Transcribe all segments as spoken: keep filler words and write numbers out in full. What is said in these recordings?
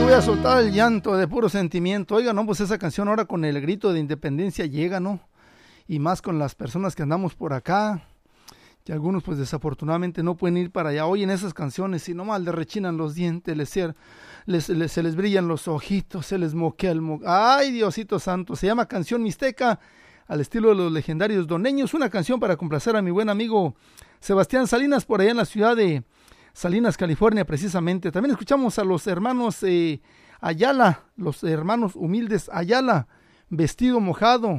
voy a soltar el llanto de puro sentimiento. Oiga, no, pues esa canción ahora con el grito de independencia llega, ¿no? Y más con las personas que andamos por acá, que algunos pues desafortunadamente no pueden ir para allá. Oyen esas canciones y nomás les rechinan los dientes, les, les, les, se les brillan los ojitos, se les moquea el mo... ¡Ay, Diosito Santo! Se llama Canción Mixteca, al estilo de los legendarios doneños. Una canción para complacer a mi buen amigo Sebastián Salinas, por allá en la ciudad de Salinas, California, precisamente. También escuchamos a los hermanos eh, Ayala, los hermanos humildes Ayala, Vestido Mojado.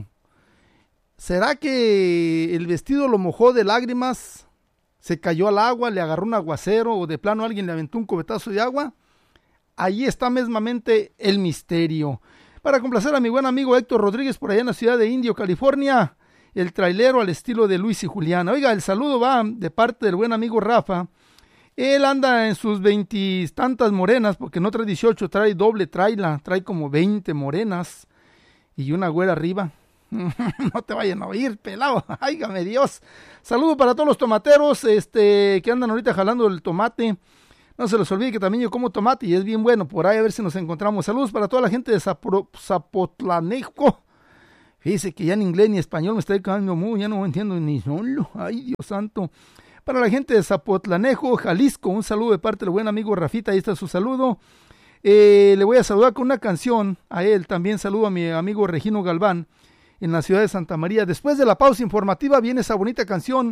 ¿Será que el vestido lo mojó de lágrimas? ¿Se cayó al agua, le agarró un aguacero o de plano alguien le aventó un cubetazo de agua? Ahí está mesmamente el misterio. Para complacer a mi buen amigo Héctor Rodríguez por allá en la ciudad de Indio, California, el trailero al estilo de Luis y Juliana. Oiga, el saludo va de parte del buen amigo Rafa. Él anda en sus veintitantas morenas, porque no trae dieciocho, trae doble traila, trae como veinte morenas y una güera arriba. No te vayan a oír, pelado, áigame Dios. Saludo para todos los tomateros este, que andan ahorita jalando el tomate. No se les olvide que también yo como tomate y es bien bueno. Por ahí a ver si nos encontramos. Saludos para toda la gente de Zapro, Zapotlanejo. Fíjese que ya en inglés ni español me está quedando muy, ya no entiendo ni solo. Ay, Dios santo. Para la gente de Zapotlanejo, Jalisco, un saludo de parte del buen amigo Rafita, ahí está su saludo. Eh, le voy a saludar con una canción a él. También saludo a mi amigo Regino Galván en la ciudad de Santa María. Después de la pausa informativa viene esa bonita canción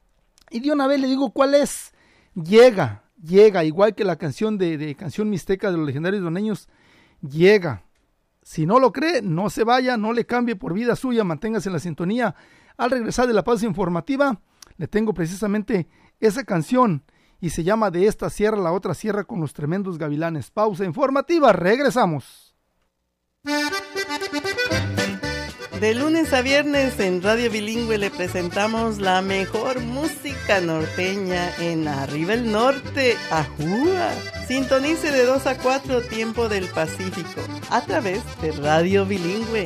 y de una vez le digo cuál es. Llega, llega, igual que la canción de, de Canción Mixteca de los legendarios doneños, llega. Si no lo cree, no se vaya, no le cambie por vida suya, manténgase en la sintonía. Al regresar de la pausa informativa, le tengo precisamente esa canción y se llama De esta sierra la otra sierra con los tremendos gavilanes. Pausa informativa, regresamos. De lunes a viernes en Radio Bilingüe le presentamos la mejor música norteña en Arriba el Norte, Ajúa. Sintonice de dos a cuatro tiempo del Pacífico a través de Radio Bilingüe.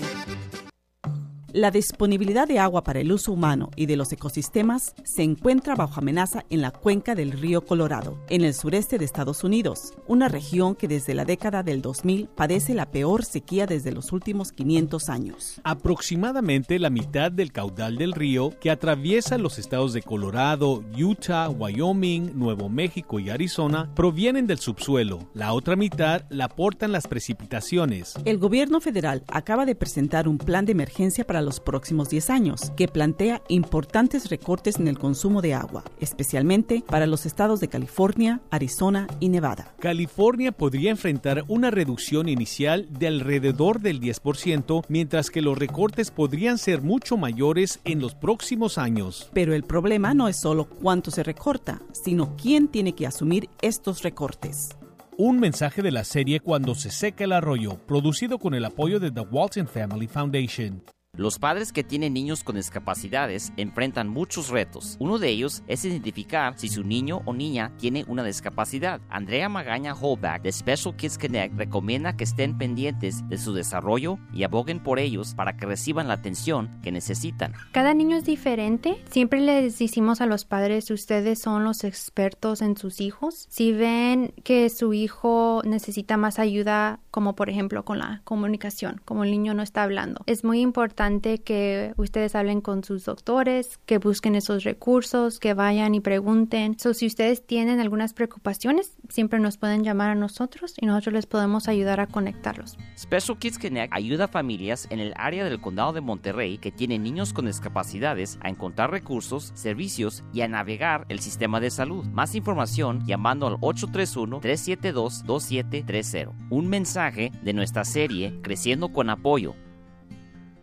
La disponibilidad de agua para el uso humano y de los ecosistemas se encuentra bajo amenaza en la cuenca del río Colorado, en el sureste de Estados Unidos, una región que desde la década del dos mil padece la peor sequía desde los últimos quinientos años. Aproximadamente la mitad del caudal del río que atraviesa los estados de Colorado, Utah, Wyoming, Nuevo México y Arizona provienen del subsuelo. La otra mitad la aportan las precipitaciones. El gobierno federal acaba de presentar un plan de emergencia para los próximos diez años, que plantea importantes recortes en el consumo de agua, especialmente para los estados de California, Arizona y Nevada. California podría enfrentar una reducción inicial de alrededor del diez por ciento, mientras que los recortes podrían ser mucho mayores en los próximos años. Pero el problema no es solo cuánto se recorta, sino quién tiene que asumir estos recortes. Un mensaje de la serie Cuando se seca el arroyo, producido con el apoyo de The Walton Family Foundation. Los padres que tienen niños con discapacidades enfrentan muchos retos. Uno de ellos es identificar si su niño o niña tiene una discapacidad. Andrea Magaña Holback de Special Kids Connect recomienda que estén pendientes de su desarrollo y aboguen por ellos para que reciban la atención que necesitan. Cada niño es diferente. Siempre les decimos a los padres, ustedes son los expertos en sus hijos. Si ven que su hijo necesita más ayuda, como por ejemplo con la comunicación, como el niño no está hablando, es muy importante que ustedes hablen con sus doctores, que busquen esos recursos, que vayan y pregunten. So, si ustedes tienen algunas preocupaciones, siempre nos pueden llamar a nosotros y nosotros les podemos ayudar a conectarlos. Special Kids Connect ayuda a familias en el área del condado de Monterrey que tienen niños con discapacidades a encontrar recursos, servicios y a navegar el sistema de salud. Más información llamando al ocho tres uno, tres siete dos, dos siete tres cero. Un mensaje de nuestra serie Creciendo con Apoyo,